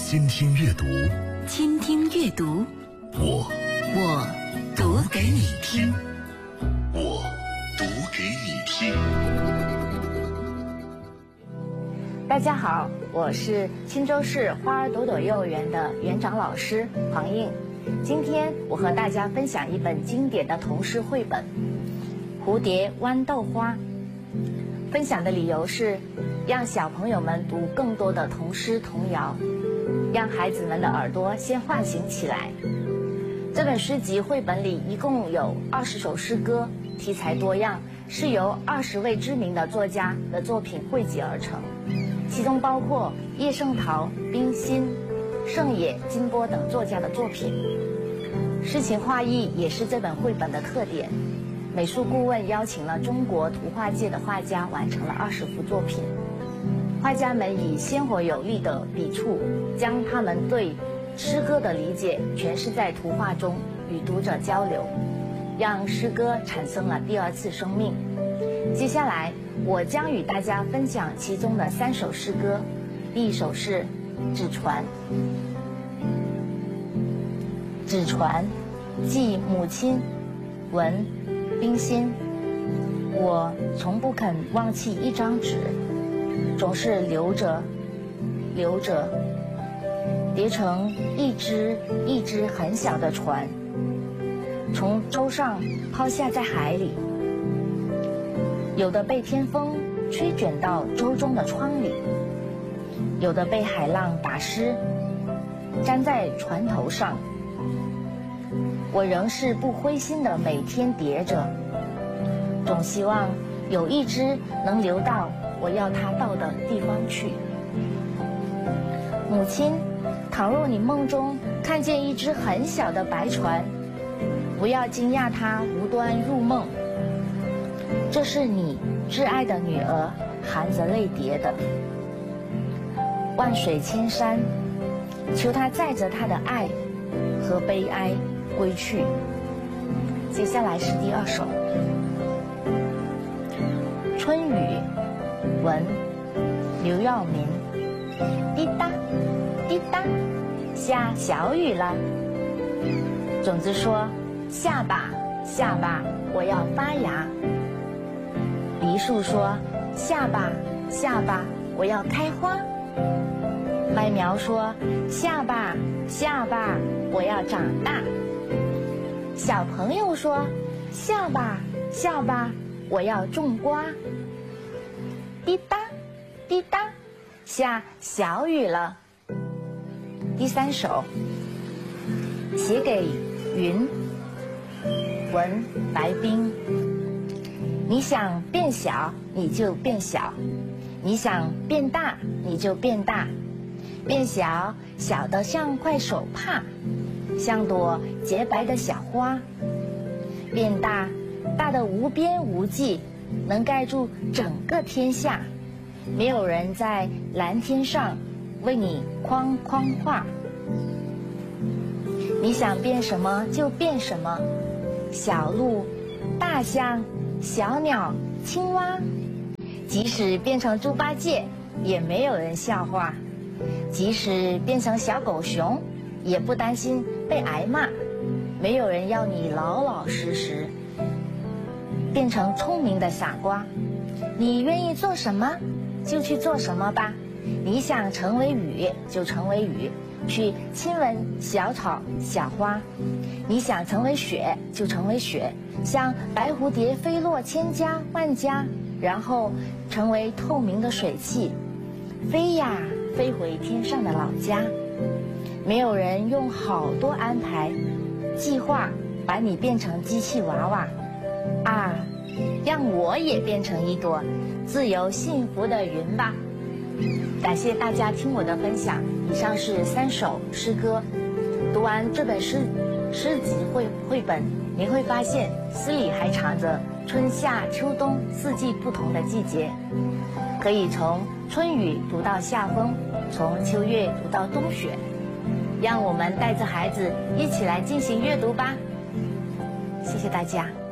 倾听阅读， 倾听阅读， 我读给你听， 我读给你听。 大家好，我是青州市花儿朵朵幼儿园的园长老师黄映。今天我和大家分享一本经典的童诗绘本《蝴蝶豌豆花》。分享的理由是让小朋友们读更多的童诗童谣，让孩子们的耳朵先唤醒起来。这本诗集绘本里一共有20首诗歌，题材多样，是由20位知名的作家的作品汇集而成，其中包括叶圣陶、冰心、盛野、金波等作家的作品。诗情画意也是这本绘本的特点。美术顾问邀请了中国图画界的画家，完成了20幅作品。画家们以鲜活有力的笔触，将他们对诗歌的理解诠释在图画中，与读者交流，让诗歌产生了第二次生命。接下来，我将与大家分享其中的3首诗歌。第一首是《纸船》。纸船，即母亲，文冰心。我从不肯忘弃一张纸，总是留着，叠成一只一只很小的船，从舟上抛下在海里。有的被天风吹卷到舟中的窗里，有的被海浪打湿，粘在船头上。我仍是不灰心的每天叠着，总希望有一只能流到我要它到的地方去。母亲，倘若你梦中看见一只很小的白船，不要惊讶它无端入梦，这是你挚爱的女儿含着泪叠的。万水千山，求她载着她的爱和悲哀归去。接下来是第2首《春雨》，文刘耀民。滴答滴答，下小雨了。种子说：下吧下吧，我要发芽。梨树说：下吧下吧，我要开花。麦苗说：下吧下吧，我要长大。小朋友说：下吧下吧，我要种瓜。滴答滴答，下小雨了。第3首写给云，文白冰。你想变小你就变小，你想变大你就变大，变小小得像块手帕，像朵洁白的小花；变大大得无边无际，能盖住整个天下。没有人在蓝天上为你框框画。你想变什么就变什么，小鹿、大象、小鸟、青蛙，即使变成猪八戒也没有人笑话，即使变成小狗熊也不担心被挨骂。没有人要你老老实实，变成聪明的傻瓜。你愿意做什么就去做什么吧，你想成为雨就成为雨，去亲吻小草小花；你想成为雪就成为雪，像白蝴蝶飞落千家万家，然后成为透明的水汽，飞呀飞回天上的老家。没有人用好多安排计划把你变成机器娃娃啊，让我也变成一朵自由幸福的云吧。感谢大家听我的分享，以上是3首诗歌。读完这本诗集绘本，您会发现诗里还藏着春夏秋冬4季不同的季节，可以从春雨读到夏风，从秋月读到冬雪。让我们带着孩子一起来进行阅读吧。谢谢大家。